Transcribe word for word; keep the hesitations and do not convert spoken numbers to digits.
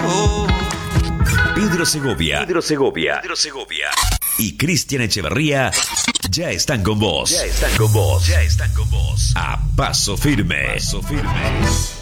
Pedro Segovia, Pedro Segovia, Pedro Segovia y Cristian Echeverría ya están con vos. Ya están con vos. Ya están con vos. A paso firme. Paso firme.